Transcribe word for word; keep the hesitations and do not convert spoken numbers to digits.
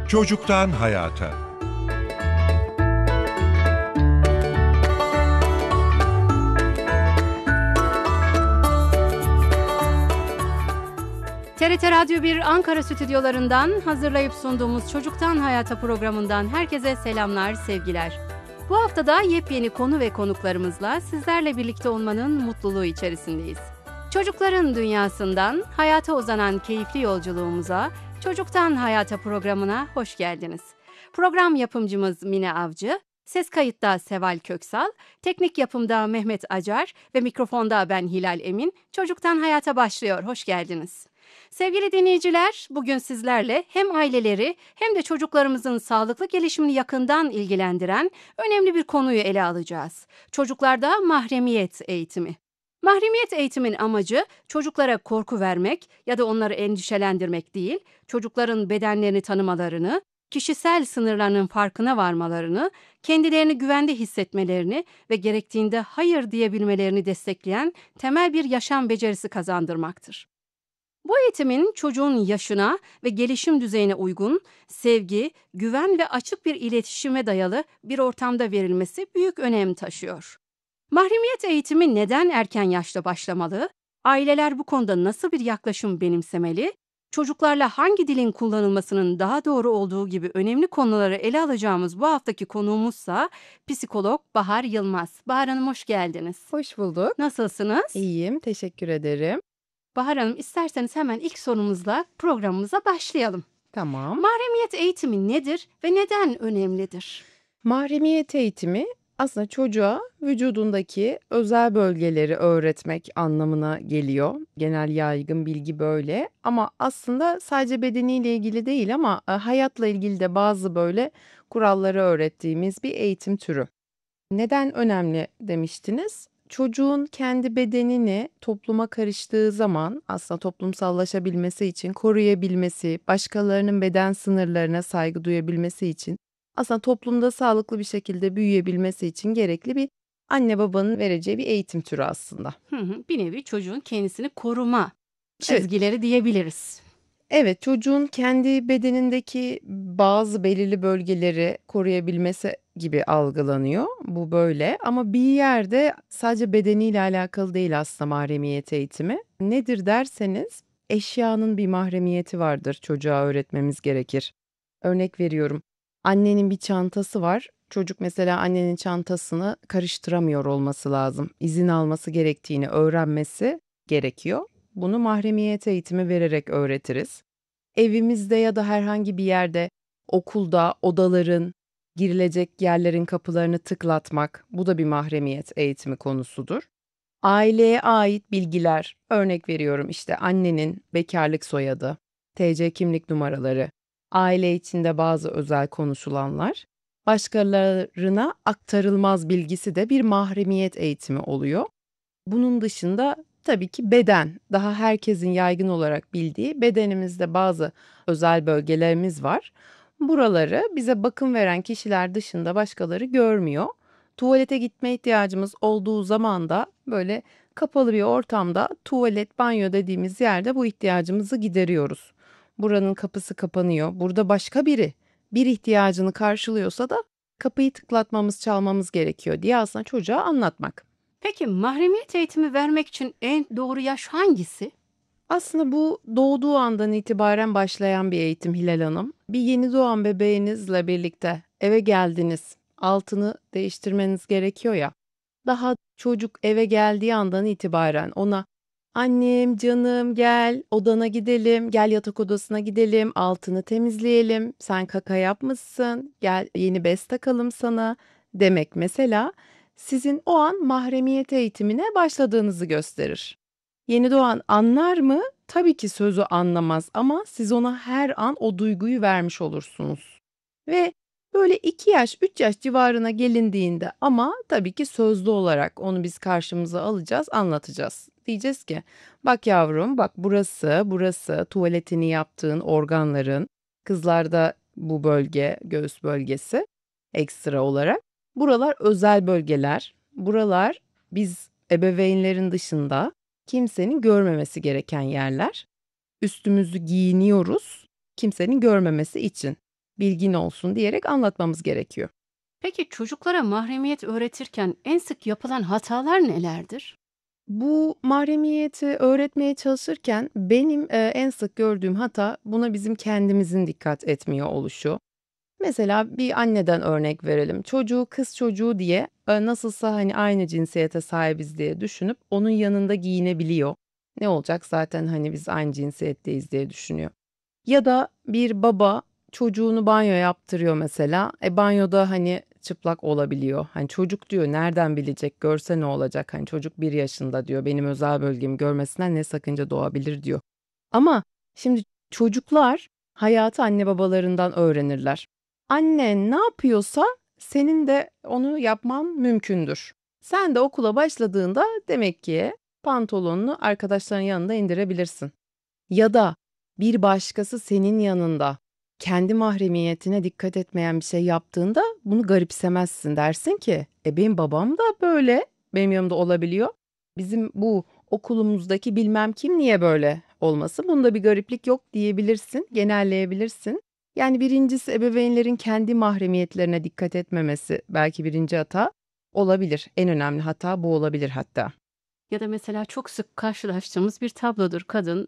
Çocuktan hayata. T R T Radyo bir Ankara stüdyolarından hazırlayıp sunduğumuz Çocuktan Hayata programından herkese selamlar, sevgiler. Bu hafta da yepyeni konu ve konuklarımızla sizlerle birlikte olmanın mutluluğu içerisindeyiz. Çocukların dünyasından hayata uzanan keyifli yolculuğumuza, Çocuktan Hayata programına hoş geldiniz. Program yapımcımız Mine Avcı, ses kayıtta Seval Köksal, teknik yapımda Mehmet Acar ve mikrofonda ben Hilal Emin. Çocuktan Hayata başlıyor, hoş geldiniz. Sevgili dinleyiciler, bugün sizlerle hem aileleri hem de çocuklarımızın sağlıklı gelişimini yakından ilgilendiren önemli bir konuyu ele alacağız. Çocuklarda mahremiyet eğitimi. Mahremiyet eğitimin amacı çocuklara korku vermek ya da onları endişelendirmek değil, çocukların bedenlerini tanımalarını, kişisel sınırlarının farkına varmalarını, kendilerini güvende hissetmelerini ve gerektiğinde hayır diyebilmelerini destekleyen temel bir yaşam becerisi kazandırmaktır. Bu eğitimin çocuğun yaşına ve gelişim düzeyine uygun, sevgi, güven ve açık bir iletişime dayalı bir ortamda verilmesi büyük önem taşıyor. Mahremiyet eğitimi neden erken yaşta başlamalı? Aileler bu konuda nasıl bir yaklaşım benimsemeli? Çocuklarla hangi dilin kullanılmasının daha doğru olduğu gibi önemli konuları ele alacağımız bu haftaki konuğumuzsa psikolog Bahar Yılmaz. Bahar Hanım hoş geldiniz. Hoş bulduk. Nasılsınız? İyiyim, teşekkür ederim. Bahar Hanım, isterseniz hemen ilk sorumuzla programımıza başlayalım. Tamam. Mahremiyet eğitimi nedir ve neden önemlidir? Mahremiyet eğitimi aslında çocuğa vücudundaki özel bölgeleri öğretmek anlamına geliyor. Genel yaygın bilgi böyle ama aslında sadece bedeniyle ilgili değil ama e, hayatla ilgili de bazı böyle kuralları öğrettiğimiz bir eğitim türü. Neden önemli demiştiniz? Çocuğun kendi bedenini topluma karıştığı zaman aslında toplumsallaşabilmesi için, koruyabilmesi, başkalarının beden sınırlarına saygı duyabilmesi için, aslında toplumda sağlıklı bir şekilde büyüyebilmesi için gerekli bir anne babanın vereceği bir eğitim türü aslında. Hı hı, bir nevi çocuğun kendisini koruma Evet. çizgileri diyebiliriz. Evet, çocuğun kendi bedenindeki bazı belirli bölgeleri koruyabilmesi gibi algılanıyor. Bu böyle ama bir yerde sadece bedeniyle alakalı değil aslında mahremiyet eğitimi. Nedir derseniz eşyanın bir mahremiyeti vardır çocuğa öğretmemiz gerekir. Örnek veriyorum. Annenin bir çantası var. Çocuk mesela annenin çantasını karıştıramıyor olması lazım. İzin alması gerektiğini öğrenmesi gerekiyor. Bunu mahremiyet eğitimi vererek öğretiriz. Evimizde ya da herhangi bir yerde, okulda odaların, girilecek yerlerin kapılarını tıklatmak, bu da bir mahremiyet eğitimi konusudur. Aileye ait bilgiler, örnek veriyorum işte annenin bekarlık soyadı, T C kimlik numaraları, aile içinde bazı özel konuşulanlar, başkalarına aktarılmaz bilgisi de bir mahremiyet eğitimi oluyor. Bunun dışında tabii ki beden, daha herkesin yaygın olarak bildiği bedenimizde bazı özel bölgelerimiz var. Buraları bize bakım veren kişiler dışında başkaları görmüyor. Tuvalete gitme ihtiyacımız olduğu zaman da böyle kapalı bir ortamda tuvalet, banyo dediğimiz yerde bu ihtiyacımızı gideriyoruz. Buranın kapısı kapanıyor. Burada başka biri bir ihtiyacını karşılıyorsa da kapıyı tıklatmamız, çalmamız gerekiyor diye aslında çocuğa anlatmak. Peki mahremiyet eğitimi vermek için en doğru yaş hangisi? Aslında bu doğduğu andan itibaren başlayan bir eğitim Hilal Hanım. Bir yeni doğan bebeğinizle birlikte eve geldiniz, altını değiştirmeniz gerekiyor ya. Daha çocuk eve geldiği andan itibaren ona annem, canım gel odana gidelim, gel yatak odasına gidelim, altını temizleyelim, sen kaka yapmışsın, gel yeni bez takalım sana demek mesela sizin o an mahremiyet eğitimine başladığınızı gösterir. Yeni doğan anlar mı? Tabii ki sözü anlamaz ama siz ona her an o duyguyu vermiş olursunuz. Ve böyle iki yaş, üç yaş civarına gelindiğinde ama tabii ki sözlü olarak onu biz karşımıza alacağız, anlatacağız. Diyeceğiz ki bak yavrum, bak burası, burası tuvaletini yaptığın organların, kızlarda bu bölge, göğüs bölgesi ekstra olarak. Buralar özel bölgeler, buralar biz ebeveynlerin dışında kimsenin görmemesi gereken yerler. Üstümüzü giyiniyoruz kimsenin görmemesi için. bilgin olsun diyerek anlatmamız gerekiyor. Peki çocuklara mahremiyet öğretirken en sık yapılan hatalar nelerdir? Bu mahremiyeti öğretmeye çalışırken benim, eee, en sık gördüğüm hata buna bizim kendimizin dikkat etmiyor oluşu. Mesela bir anneden örnek verelim. Çocuğu kız çocuğu diye, eee, nasılsa, hani, aynı cinsiyete sahibiz diye düşünüp onun yanında giyinebiliyor. Ne olacak zaten, hani, biz aynı cinsiyetteyiz diye düşünüyor. Ya da bir baba çocuğunu banyo yaptırıyor mesela. E, banyoda, hani, çıplak olabiliyor. Hani, çocuk diyor, "Nereden bilecek, görse ne olacak? Hani, çocuk bir yaşında." diyor. "Benim özel bölgemi görmesinden ne sakınca doğabilir?" diyor. Ama şimdi çocuklar hayatı anne babalarından öğrenirler. Annen ne yapıyorsa senin de onu yapman mümkündür. Sen de okula başladığında demek ki pantolonunu arkadaşların yanında indirebilirsin. Ya da bir başkası senin yanında kendi mahremiyetine dikkat etmeyen bir şey yaptığında bunu garipsemezsin. Dersin ki, "E, benim babam da böyle benim yanımda olabiliyor. Bizim bu okulumuzdaki bilmem kim niye böyle olmasın? Bunda bir gariplik yok." diyebilirsin, genelleyebilirsin. Yani birincisi ebeveynlerin kendi mahremiyetlerine dikkat etmemesi belki birinci hata olabilir. En önemli hata bu olabilir hatta. Ya da mesela çok sık karşılaştığımız bir tablodur. Kadın